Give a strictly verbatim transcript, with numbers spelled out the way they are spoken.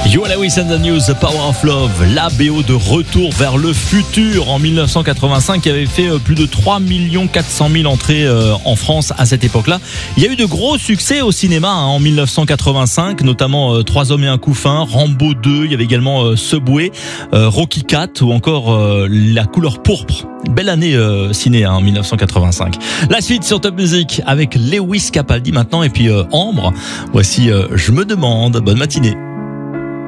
You Lewis and the News, The Power of Love, la B O de Retour vers le futur en mille neuf cent quatre-vingt-cinq qui avait fait plus de trois millions quatre cent mille entrées en France à cette époque-là. Il y a eu de gros succès au cinéma hein, en mille neuf cent quatre-vingt-cinq, notamment euh, Trois hommes et un couffin, Rambo deux, il y avait également euh, Subway, euh, Rocky quatre ou encore euh, La couleur pourpre. Belle année euh, ciné hein, en mille neuf cent quatre-vingt-cinq. La suite sur Top Music avec Lewis Capaldi maintenant et puis euh, Ambre. Voici euh, Je me demande. Bonne matinée.